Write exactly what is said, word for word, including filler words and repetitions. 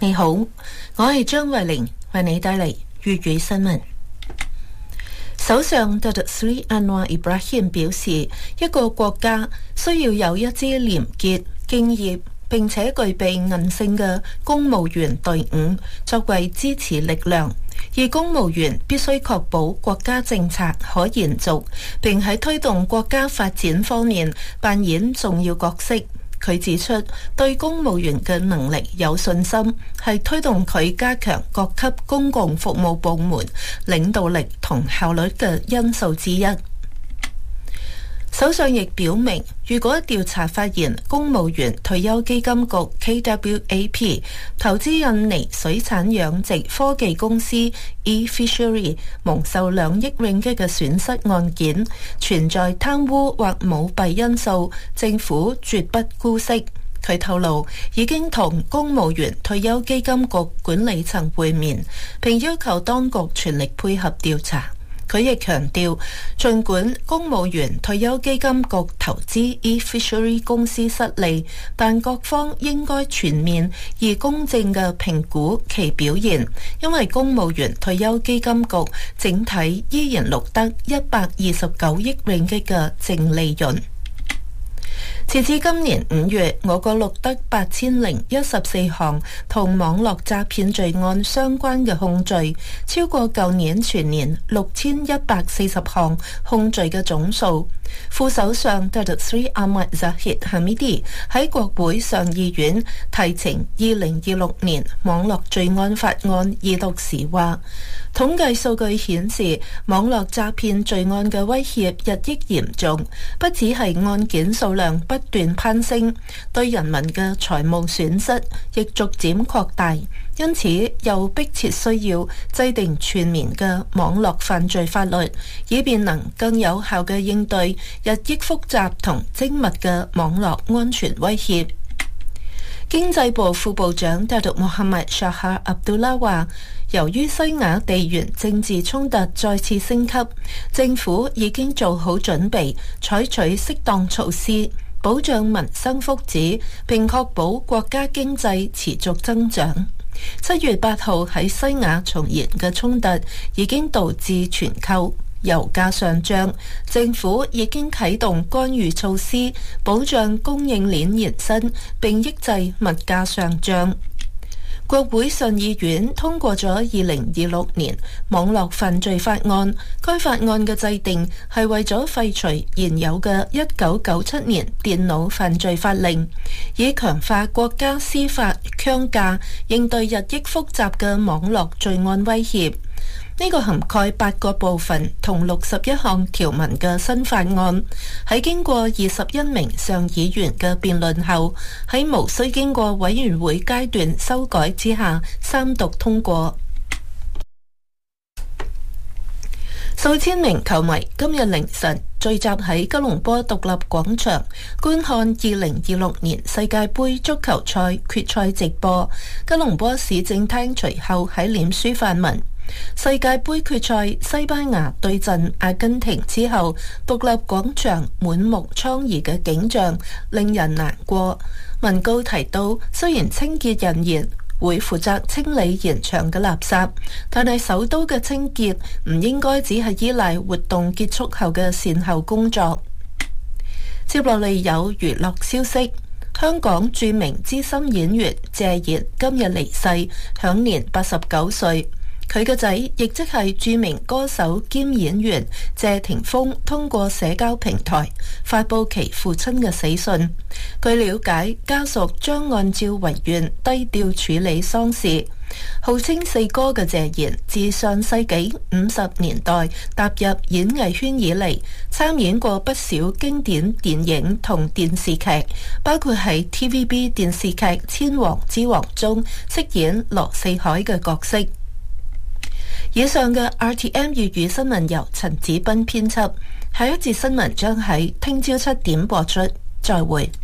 你好，我係張慧玲，為你帶嚟粵語新聞。首相 Datuk Seri Anwar Ibrahim 表示，一個國家需要有一支廉潔、敬業並且具備韌性嘅公務員隊伍作為支持力量，而公務員必須確保國家政策可延續，並喺推動國家發展方面扮演重要角色。佢指出，對公務員嘅能力有信心，係推動佢加強各級公共服務部門領導力同效率嘅因素之一。首相亦表明，如果調查發現公務員退休基金局 K W A P 投資印尼水產養殖科技公司 eFishery 蒙受兩億ringgit嘅損失案件存在貪污或舞弊因素，政府絕不姑息。佢透露已經同公務員退休基金局管理層會面，並要求當局全力配合調查。佢亦強調，儘管公務員退休基金局投資 eFishery 公司失利，但各方應該全面而公正嘅評估其表現，因為公務員退休基金局整體依然錄得一百二十九億ringgit嘅淨利潤。截至今年五月，我國錄得八千零一十四項同網絡詐騙罪案相關嘅控罪，超過舊年全年六千一百四十項控罪嘅總數。副首相 Datuk Seri Ahmad Zahid Hamidi 喺國會上議院提呈二零二六年網絡罪案法案二讀時話，統計數據顯示，網絡詐騙罪案嘅威脅日益嚴重，不只係案件數量不斷攀升，對人民嘅財務損失亦逐漸擴大。因此，又迫切需要制定全面嘅網絡犯罪法律，以便能更有效嘅應對日益複雜同精密嘅網絡安全威脅。經濟部副部長 Datuk Mohamed Shahar Abdullah 話，由於西亞地緣政治衝突再次升級，政府已經做好準備，採取適當措施，保障民生福祉，並確保國家經濟持續增長。七月八號喺西亞重燃嘅衝突已經導致全球油價上漲，政府已經啟動干預措施，保障供應鏈延伸，並抑制物價上漲。國會上議院通過咗二零二六年網絡犯罪法案，該法案嘅制定係為咗廢除現有嘅一九九七年電腦犯罪法令，以強化國家司法框架，應對日益複雜嘅網絡罪案威脅。呢個涵蓋八個部分同六十一項條文嘅新法案，喺經過二十一名上議員嘅辯論後，喺無需經過委員會階段修改之下，三讀通過。數千名球迷今日凌晨聚集喺吉隆坡獨立廣場觀看二零二六年世界盃足球賽決賽直播。吉隆坡市政廳隨後喺臉書發文，世界盃決賽西班牙對陣阿根廷之後，獨立廣場滿目瘡痍嘅景象令人難過。文告提到，雖然清潔人員會負責清理現場嘅垃圾，但係首都嘅清潔唔應該只係依賴活動結束後嘅善後工作。接落嚟有娛樂消息，香港著名資深演員謝賢今日離世，享年八十九歲。佢嘅仔，亦即係著名歌手兼演員謝霆鋒，通過社交平台發佈其父親嘅死訊。據了解，家屬將按照遺願低調處理喪事。號稱四哥嘅謝賢，自上世紀五十年代踏入演藝圈以嚟，參演過不少經典電影同電視劇，包括喺 T V B 電視劇《千王之王》中飾演羅四海嘅角色。以上嘅 R T M 粵語新聞由陳子斌編輯，下一節新聞將喺聽朝七點播出，再會。